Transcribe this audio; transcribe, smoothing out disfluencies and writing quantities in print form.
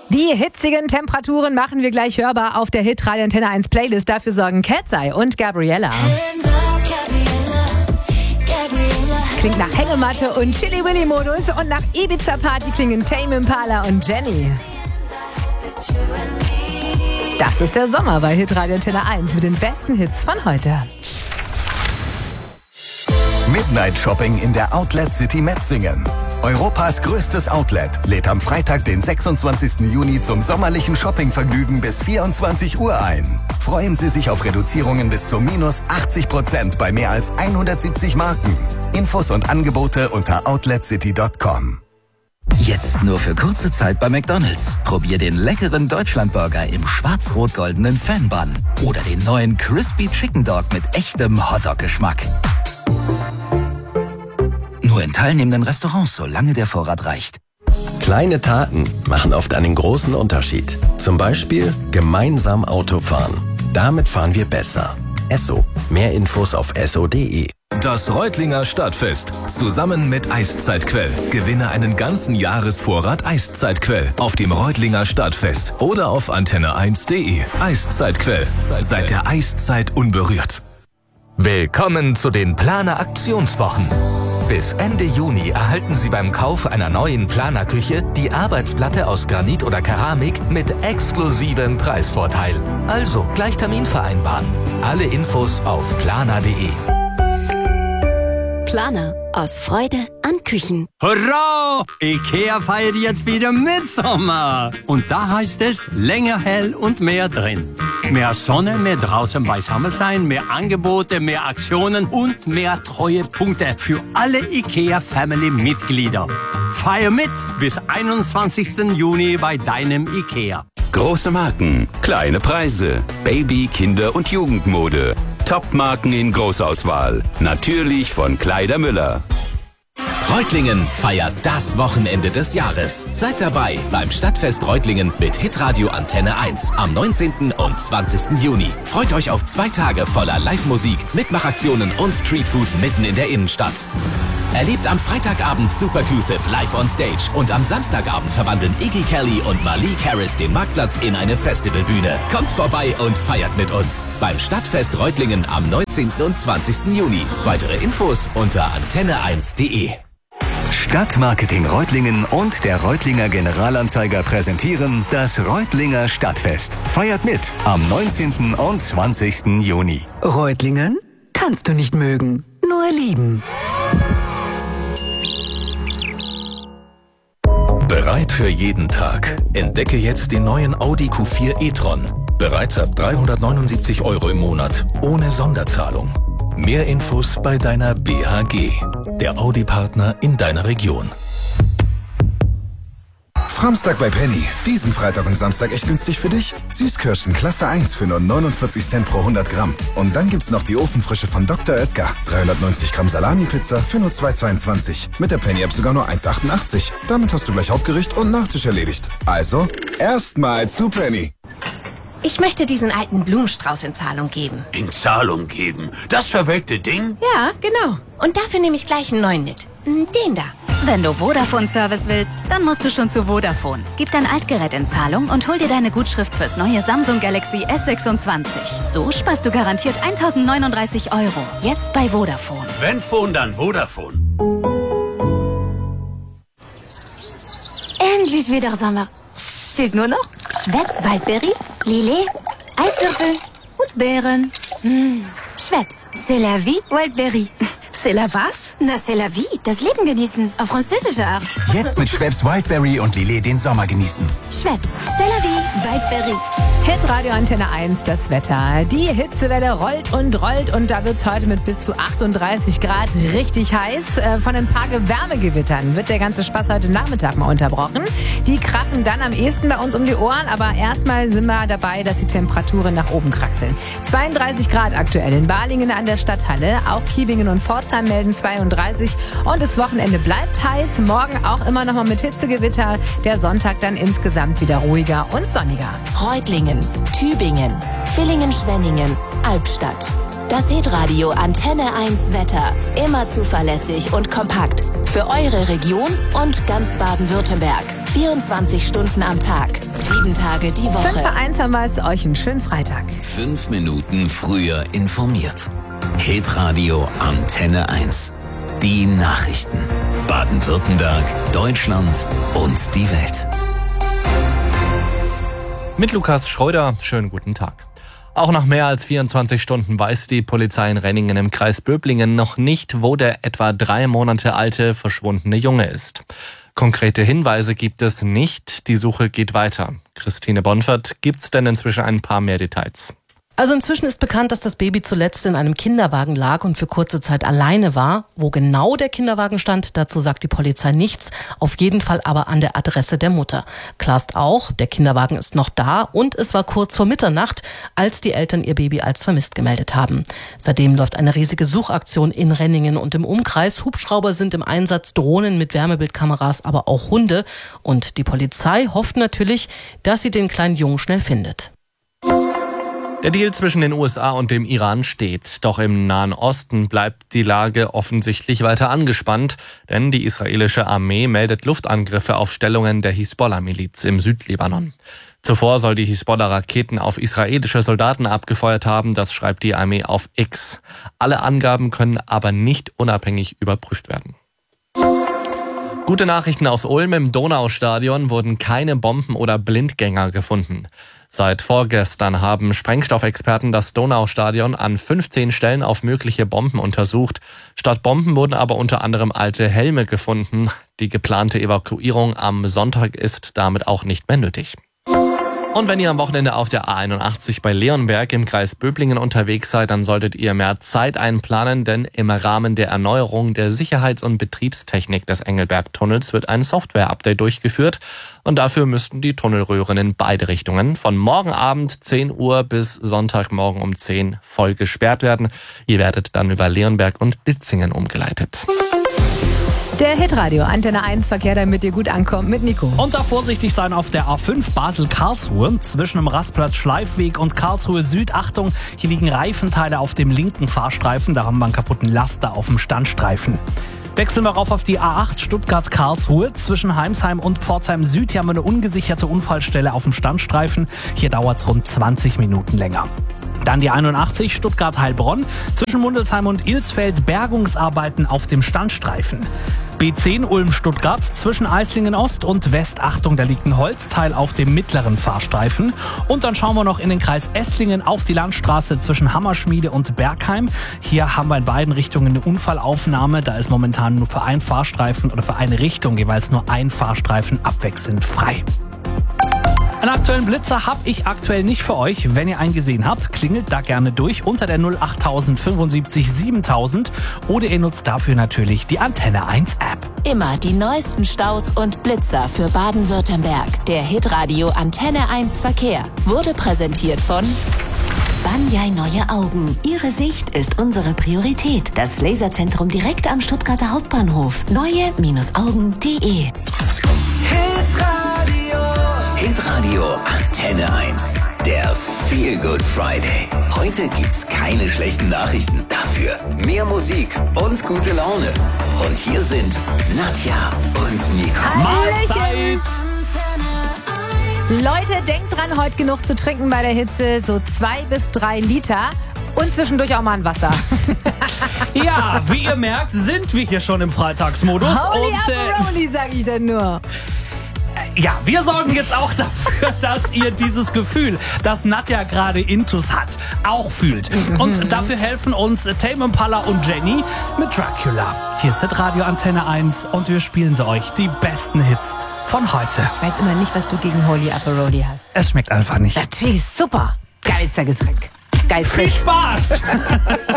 Die hitzigen Temperaturen machen wir gleich hörbar auf der Hitradio Antenne 1 Playlist. Dafür sorgen Cat's-Eye und Gabriella. Klingt nach Hängematte und Chili-Willy-Modus und nach Ibiza-Party klingen Tame Impala und Jenny. Das ist der Sommer bei Hitradio Antenne 1 mit den besten Hits von heute. Midnight Shopping in der Outlet City Metzingen. Europas größtes Outlet lädt am Freitag, den 26. Juni zum sommerlichen Shoppingvergnügen bis 24 Uhr ein. Freuen Sie sich auf Reduzierungen bis zu minus 80% bei mehr als 170 Marken. Infos und Angebote unter outletcity.com. Jetzt nur für kurze Zeit bei McDonald's. Probier den leckeren Deutschlandburger im schwarz-rot-goldenen Fan-Bun. Oder den neuen Crispy Chicken Dog mit echtem Hotdog-Geschmack. Nur in teilnehmenden Restaurants, solange der Vorrat reicht. Kleine Taten machen oft einen großen Unterschied. Zum Beispiel gemeinsam Auto fahren. Damit fahren wir besser. Esso. Mehr Infos auf esso.de. Das Reutlinger Stadtfest. Zusammen mit Eiszeitquell. Gewinne einen ganzen Jahresvorrat Eiszeitquell auf dem Reutlinger Stadtfest oder auf antenne1.de. Eiszeitquell. Seit der Eiszeit unberührt. Willkommen zu den Planer Aktionswochen. Bis Ende Juni erhalten Sie beim Kauf einer neuen Planerküche die Arbeitsplatte aus Granit oder Keramik mit exklusivem Preisvorteil. Also gleich Termin vereinbaren. Alle Infos auf planer.de. Planer. Aus Freude an Küchen. Hurra! IKEA feiert jetzt wieder Mitsommer. Und da heißt es länger hell und mehr drin. Mehr Sonne, mehr draußen beisammen sein, mehr Angebote, mehr Aktionen und mehr Treuepunkte für alle IKEA-Family-Mitglieder. Feier mit bis 21. Juni bei deinem IKEA. Große Marken, kleine Preise, Baby-, Kinder- und Jugendmode. Top-Marken in Großauswahl. Natürlich von Kleider Müller. Reutlingen feiert das Wochenende des Jahres. Seid dabei beim Stadtfest Reutlingen mit Hitradio Antenne 1 am 19. und 20. Juni. Freut euch auf 2 Tage voller Live-Musik, Mitmachaktionen und Streetfood mitten in der Innenstadt. Erlebt am Freitagabend Superclusive live on stage und am Samstagabend verwandeln Iggy Kelly und Malik Harris den Marktplatz in eine Festivalbühne. Kommt vorbei und feiert mit uns beim Stadtfest Reutlingen am 19. und 20. Juni. Weitere Infos unter antenne1.de. Stadtmarketing Reutlingen und der Reutlinger Generalanzeiger präsentieren das Reutlinger Stadtfest. Feiert mit am 19. und 20. Juni. Reutlingen kannst du nicht mögen, nur lieben. Bereit für jeden Tag. Entdecke jetzt den neuen Audi Q4 e-tron. Bereits ab 379 € im Monat. Ohne Sonderzahlung. Mehr Infos bei deiner BHG. Der Audi-Partner in deiner Region. Framstag bei Penny. Diesen Freitag und Samstag echt günstig für dich. Süßkirschen Klasse 1 für nur 49 Cent pro 100 Gramm. Und dann gibt's noch die Ofenfrische von Dr. Oetker. 390 Gramm Salami-Pizza für nur 2,22. Mit der Penny-App sogar nur 1,88. Damit hast du gleich Hauptgericht und Nachtisch erledigt. Also, erstmal zu Penny. Ich möchte diesen alten Blumenstrauß in Zahlung geben. In Zahlung geben? Das verwelkte Ding? Ja, genau. Und dafür nehme ich gleich einen neuen mit. Den da. Wenn du Vodafone-Service willst, dann musst du schon zu Vodafone. Gib dein Altgerät in Zahlung und hol dir deine Gutschrift fürs neue Samsung Galaxy S26. So sparst du garantiert 1.039 €. Jetzt bei Vodafone. Wenn Phone, dann Vodafone. Endlich wieder Sommer. Fehlt nur noch Schweppes Waldbeere, Lillet, Eiswürfel und Beeren. Schweppes, c'est la vie, Wildberry. C'est la was? Na, c'est la vie, das Leben genießen, auf französische Art. Jetzt mit Schweppes Wildberry und Lillet den Sommer genießen. Schweppes, c'est la vie, Wildberry. Hitradio Antenne 1, das Wetter. Die Hitzewelle rollt und da wird's heute mit bis zu 38 Grad richtig heiß. Von ein paar Wärmegewittern wird der ganze Spaß heute Nachmittag mal unterbrochen. Die krachen dann am ehesten bei uns um die Ohren, aber erstmal sind wir dabei, dass die Temperaturen nach oben kraxeln. 32 Grad aktuell in Balingen an der Stadthalle, auch Kiebingen und Pforzheim melden 32 und das Wochenende bleibt heiß. Morgen auch immer noch mal mit Hitzegewitter, der Sonntag dann insgesamt wieder ruhiger und sonniger. Reutlingen, Tübingen, Villingen-Schwenningen, Albstadt. Das Hitradio Antenne 1 Wetter. Immer zuverlässig und kompakt. Für eure Region und ganz Baden-Württemberg. 24 Stunden am Tag, 7 Tage die Woche. 5:01 haben wir es. Euch einen schönen Freitag. 5 Minuten früher informiert. Hitradio Antenne 1. Die Nachrichten. Baden-Württemberg, Deutschland und die Welt. Mit Lukas Schröder, schönen guten Tag. Auch nach mehr als 24 Stunden weiß die Polizei in Renningen im Kreis Böblingen noch nicht, wo der etwa 3 Monate alte verschwundene Junge ist. Konkrete Hinweise gibt es nicht, die Suche geht weiter. Christine Bonfert, gibt's denn inzwischen ein paar mehr Details? Also inzwischen ist bekannt, dass das Baby zuletzt in einem Kinderwagen lag und für kurze Zeit alleine war. Wo genau der Kinderwagen stand, dazu sagt die Polizei nichts. Auf jeden Fall aber an der Adresse der Mutter. Klar ist auch, der Kinderwagen ist noch da und es war kurz vor Mitternacht, als die Eltern ihr Baby als vermisst gemeldet haben. Seitdem läuft eine riesige Suchaktion in Renningen und im Umkreis. Hubschrauber sind im Einsatz, Drohnen mit Wärmebildkameras, aber auch Hunde. Und die Polizei hofft natürlich, dass sie den kleinen Jungen schnell findet. Der Deal zwischen den USA und dem Iran steht. Doch im Nahen Osten bleibt die Lage offensichtlich weiter angespannt, denn die israelische Armee meldet Luftangriffe auf Stellungen der Hisbollah-Miliz im Südlibanon. Zuvor soll die Hisbollah Raketen auf israelische Soldaten abgefeuert haben, das schreibt die Armee auf X. Alle Angaben können aber nicht unabhängig überprüft werden. Gute Nachrichten aus Ulm: im Donaustadion wurden keine Bomben oder Blindgänger gefunden. Seit vorgestern haben Sprengstoffexperten das Donaustadion an 15 Stellen auf mögliche Bomben untersucht. Statt Bomben wurden aber unter anderem alte Helme gefunden. Die geplante Evakuierung am Sonntag ist damit auch nicht mehr nötig. Und wenn ihr am Wochenende auf der A81 bei Leonberg im Kreis Böblingen unterwegs seid, dann solltet ihr mehr Zeit einplanen, denn im Rahmen der Erneuerung der Sicherheits- und Betriebstechnik des Engelberg-Tunnels wird ein Software-Update durchgeführt. Und dafür müssten die Tunnelröhren in beide Richtungen von morgen Abend 10 Uhr bis Sonntagmorgen um 10 voll gesperrt werden. Ihr werdet dann über Leonberg und Ditzingen umgeleitet. Der Hitradio Antenne 1 Verkehr, damit ihr gut ankommt, mit Nico. Und da vorsichtig sein auf der A5 Basel-Karlsruhe zwischen dem Rastplatz Schleifweg und Karlsruhe Süd. Achtung, hier liegen Reifenteile auf dem linken Fahrstreifen. Da haben wir einen kaputten Laster auf dem Standstreifen. Wechseln wir rauf auf die A8 Stuttgart-Karlsruhe zwischen Heimsheim und Pforzheim Süd. Hier haben wir eine ungesicherte Unfallstelle auf dem Standstreifen. Hier dauert es rund 20 Minuten länger. Dann die 81 Stuttgart-Heilbronn zwischen Mundelsheim und Ilsfeld, Bergungsarbeiten auf dem Standstreifen. B10 Ulm-Stuttgart zwischen Eislingen Ost und West. Achtung, da liegt ein Holzteil auf dem mittleren Fahrstreifen. Und dann schauen wir noch in den Kreis Esslingen auf die Landstraße zwischen Hammerschmiede und Bergheim. Hier haben wir in beiden Richtungen eine Unfallaufnahme. Da ist momentan nur für einen Fahrstreifen oder für eine Richtung jeweils nur ein Fahrstreifen abwechselnd frei. Einen aktuellen Blitzer habe ich aktuell nicht für euch. Wenn ihr einen gesehen habt, klingelt da gerne durch unter der 08000 75 7000 oder ihr nutzt dafür natürlich die Antenne 1 App. Immer die neuesten Staus und Blitzer für Baden-Württemberg. Der Hitradio Antenne 1 Verkehr wurde präsentiert von Banyai Neue Augen. Ihre Sicht ist unsere Priorität. Das Laserzentrum direkt am Stuttgarter Hauptbahnhof. Neue-Augen.de. Hitradio Antenne 1. Der Feel Good Friday. Heute gibt's keine schlechten Nachrichten. Dafür mehr Musik und gute Laune. Und hier sind Nadja und Nico. Mahlzeit! Leute, denkt dran, heute genug zu trinken bei der Hitze. So 2 bis 3 Liter. Und zwischendurch auch mal ein Wasser. Ja, wie ihr merkt, sind wir hier schon im Freitagsmodus. Holy Aperoli, sag ich denn nur. Ja, wir sorgen jetzt auch dafür, dass ihr dieses Gefühl, das Nadja gerade intus hat, auch fühlt. Und dafür helfen uns Tame Impala und Jenny mit Dracula. Hier ist Radio Antenne 1 und wir spielen sie euch, die besten Hits von heute. Ich weiß immer nicht, was du gegen Holy Aperoli hast. Es schmeckt einfach nicht. Natürlich super. Geilster Getränk. Geilster. Viel Spaß!